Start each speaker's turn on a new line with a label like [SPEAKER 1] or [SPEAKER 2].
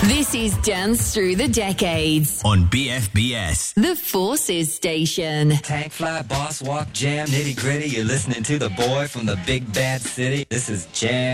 [SPEAKER 1] This is Dance Through the Decades
[SPEAKER 2] on BFBS,
[SPEAKER 1] the Forces Station.
[SPEAKER 3] Tank fly, boss walk, jam, nitty gritty. You're listening to the boy from the big bad city. This is Jam.